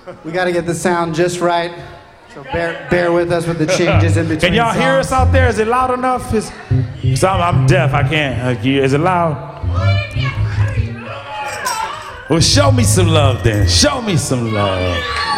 We got to get the sound just right. So bear with us with the changes in between. Can y'all hear us out there? Is it loud enough? I'm deaf. I can't. Is it loud? Well, show me some love then. Show me some love.